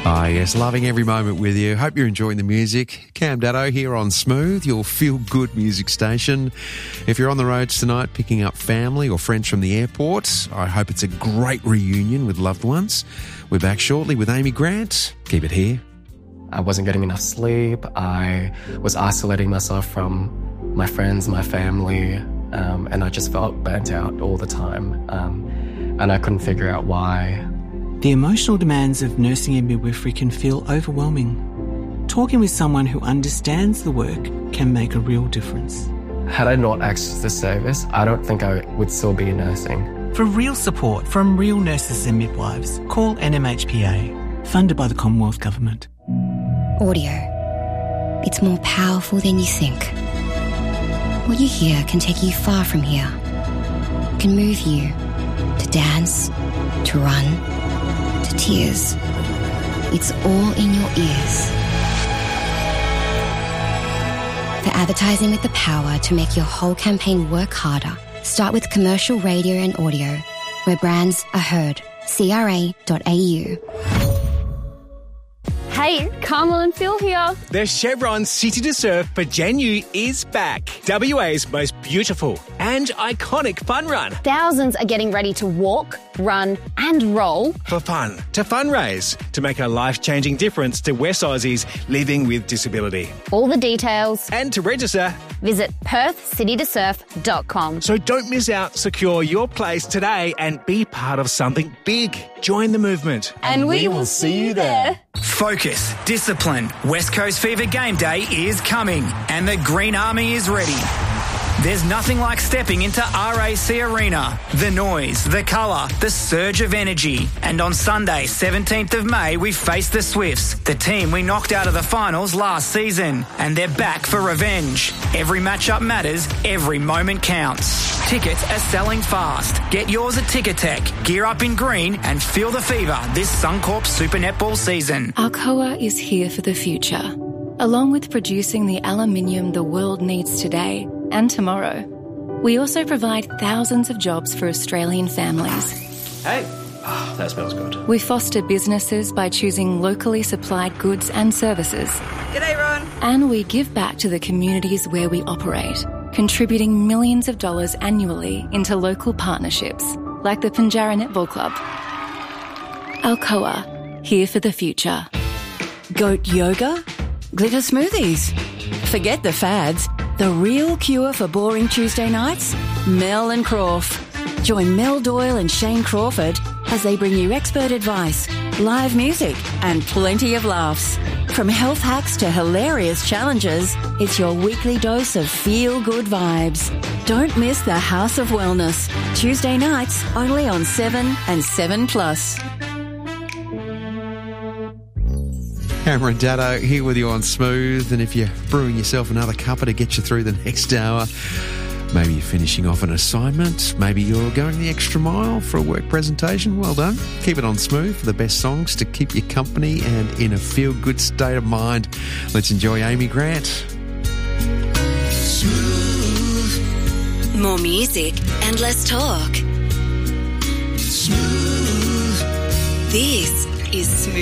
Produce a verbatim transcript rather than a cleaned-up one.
Ah, yes, loving every moment with you. Hope you're enjoying the music. Cam Daddo here on Smooth, your feel-good music station. If you're on the roads tonight picking up family or friends from the airport, I hope it's a great reunion with loved ones. We're back shortly with Amy Grant. Keep it here. I wasn't getting enough sleep. I was isolating myself from my friends, my family, um, and I just felt burnt out all the time. Um, and I couldn't figure out why. The emotional demands of nursing and midwifery can feel overwhelming. Talking with someone who understands the work can make a real difference. Had I not accessed this service, I don't think I would still be nursing. For real support from real nurses and midwives, call N M H P A, funded by the Commonwealth Government. Audio. It's more powerful than you think. What you hear can take you far from here. It can move you to dance, to run, to tears. It's all in your ears. For advertising with the power to make your whole campaign work harder, start with commercial radio and audio, where brands are heard. C R A dot A U. Hey, Carmel and Phil here. The Chevron City to Surf for Janu is back. W A's most beautiful and iconic fun run. Thousands are getting ready to walk, run and roll. For fun, to fundraise, to make a life-changing difference to West Aussies living with disability. All the details. And to register, visit perth city to surf dot com. So don't miss out. Secure your place today and be part of something big. Join the movement. And, and we, we will see you there. Focus, discipline. West Coast Fever Game Day is coming and the Green Army is ready. There's nothing like stepping into R A C Arena. The noise, the colour, the surge of energy. And on Sunday, seventeenth of May, we face the Swifts, the team we knocked out of the finals last season. And they're back for revenge. Every matchup matters, every moment counts. Tickets are selling fast. Get yours at Ticketek. Gear up in green and feel the fever this Suncorp Super Netball season. Alcoa is here for the future. Along with producing the aluminium the world needs today and tomorrow, we also provide thousands of jobs for Australian families. Hey, oh, that smells good. We foster businesses by choosing locally supplied goods and services. G'day, Ron. And we give back to the communities where we operate, contributing millions of dollars annually into local partnerships, like the Pinjarra Netball Club. Alcoa, here for the future. Goat yoga? Glitter smoothies? Forget the fads. The real cure for boring Tuesday nights? Mel and Crawf. Join Mel Doyle and Shane Crawford as they bring you expert advice, live music and plenty of laughs. From health hacks to hilarious challenges, it's your weekly dose of feel-good vibes. Don't miss the House of Wellness. Tuesday nights only on seven and seven plus. Cameron Daddo here with you on Smooth, and if you're brewing yourself another cuppa to get you through the next hour, maybe you're finishing off an assignment, maybe you're going the extra mile for a work presentation, well done. Keep it on Smooth for the best songs to keep you company and in a feel-good state of mind. Let's enjoy Amy Grant. Smooth. More music and less talk. Smooth. This is Smooth